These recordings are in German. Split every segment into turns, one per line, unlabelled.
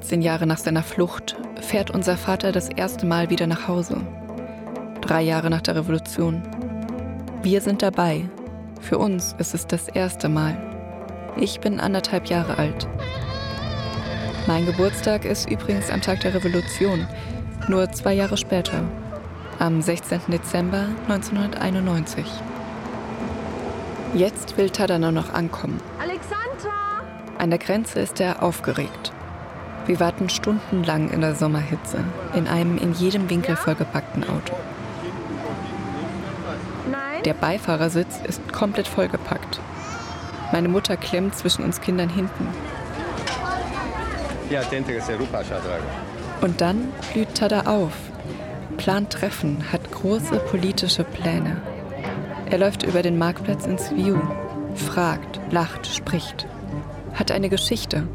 13 Jahre nach seiner Flucht fährt unser Vater das erste Mal wieder nach Hause. 3 Jahre nach der Revolution. Wir sind dabei. Für uns ist es das erste Mal. Ich bin 1,5 Jahre alt. Mein Geburtstag ist übrigens am Tag der Revolution, nur 2 Jahre später, am 16. Dezember 1991. Jetzt will Tada nur noch ankommen.
Alexandra!
An der Grenze ist er aufgeregt. Wir warten stundenlang in der Sommerhitze, in einem in jedem Winkel vollgepackten Auto.
Nein?
Der Beifahrersitz ist komplett vollgepackt. Meine Mutter klemmt zwischen uns Kindern hinten. Und dann blüht Tada auf. Plant Treffen, hat große politische Pläne. Er läuft über den Marktplatz ins View, fragt, lacht, spricht. Hat eine Geschichte.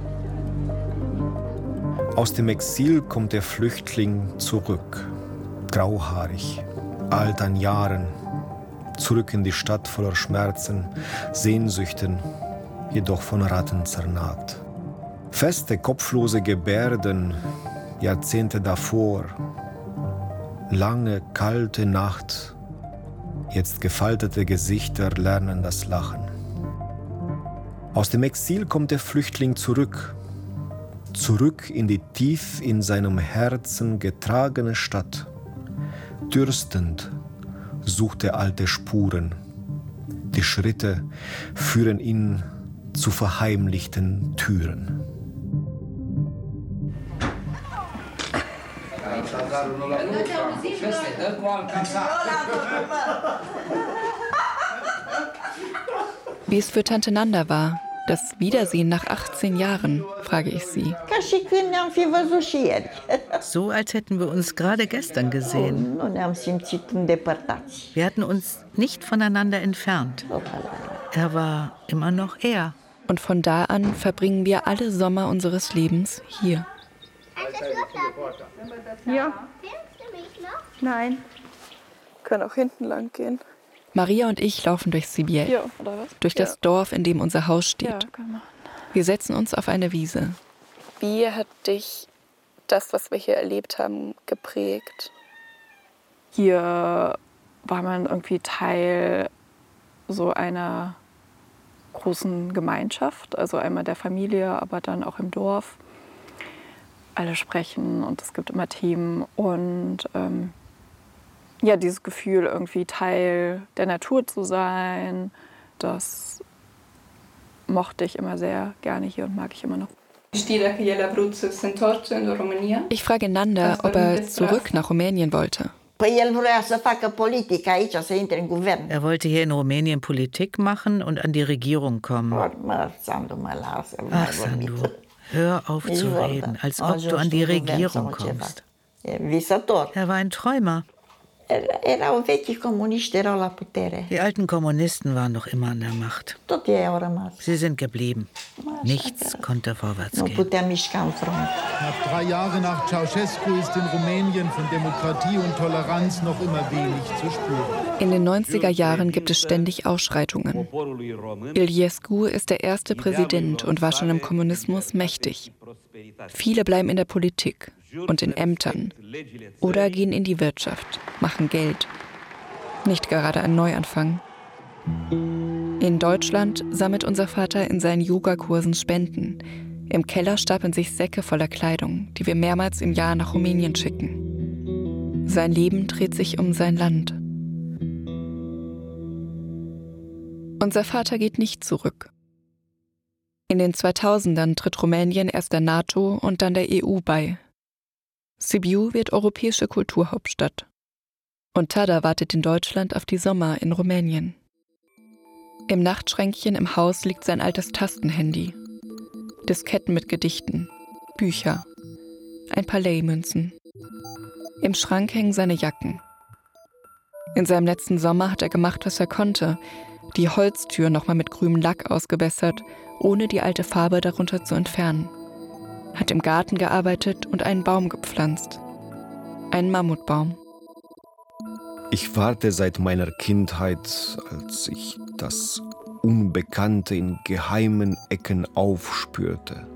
Aus dem Exil kommt der Flüchtling zurück. Grauhaarig, alt an Jahren. Zurück in die Stadt voller Schmerzen, Sehnsüchten, jedoch von Ratten zernagt. Feste, kopflose Gebärden, Jahrzehnte davor. Lange, kalte Nacht. Jetzt gefaltete Gesichter lernen das Lachen. Aus dem Exil kommt der Flüchtling zurück. Zurück in die tief in seinem Herzen getragene Stadt. Dürstend sucht er alte Spuren. Die Schritte führen ihn zu verheimlichten Türen.
Wie es für Tante Nanda war, das Wiedersehen nach 18 Jahren, frage ich sie.
So, als hätten wir uns gerade gestern gesehen. Wir hatten uns nicht voneinander entfernt. Er war immer noch er.
Und von da an verbringen wir alle Sommer unseres Lebens hier.
Ja. Nein. Können auch hinten lang gehen.
Maria und ich laufen durch Sibiel,
Ja, oder was?
durch das Dorf, in dem unser Haus steht.
Ja, können wir.
Wir setzen uns auf eine Wiese.
Wie hat dich das, was wir hier erlebt haben, geprägt? Hier war man irgendwie Teil so einer großen Gemeinschaft, also einmal der Familie, aber dann auch im Dorf. Alle sprechen und es gibt immer Themen und ja, dieses Gefühl, irgendwie Teil der Natur zu sein, das mochte ich immer sehr gerne hier und mag ich immer noch.
Ich frage Nanda, ob er zurück nach Rumänien wollte.
Er wollte hier in Rumänien Politik machen und an die Regierung kommen. Ach, Sandu, hör auf zu reden, als ob du an die Regierung kommst. Er war ein Träumer. Die alten Kommunisten waren noch immer an der Macht. Sie sind geblieben. Nichts konnte vorwärts gehen.
Nach 3 Jahren nach Ceausescu ist in Rumänien von Demokratie und Toleranz noch immer wenig zu spüren.
In den 90er Jahren gibt es ständig Ausschreitungen. Iliescu ist der erste Präsident und war schon im Kommunismus mächtig. Viele bleiben in der Politik und in Ämtern oder gehen in die Wirtschaft, machen Geld. Nicht gerade ein Neuanfang. In Deutschland sammelt unser Vater in seinen Yogakursen Spenden. Im Keller stapeln sich Säcke voller Kleidung, die wir mehrmals im Jahr nach Rumänien schicken. Sein Leben dreht sich um sein Land. Unser Vater geht nicht zurück. In den 2000ern tritt Rumänien erst der NATO und dann der EU bei. Sibiu wird europäische Kulturhauptstadt. Und Tada wartet in Deutschland auf die Sommer in Rumänien. Im Nachtschränkchen im Haus liegt sein altes Tastenhandy. Disketten mit Gedichten, Bücher, ein paar Leymünzen. Im Schrank hängen seine Jacken. In seinem letzten Sommer hat er gemacht, was er konnte. Die Holztür nochmal mit grünem Lack ausgebessert, ohne die alte Farbe darunter zu entfernen. Hat im Garten gearbeitet und einen Baum gepflanzt. Einen Mammutbaum.
Ich warte seit meiner Kindheit, als ich das Unbekannte in geheimen Ecken aufspürte.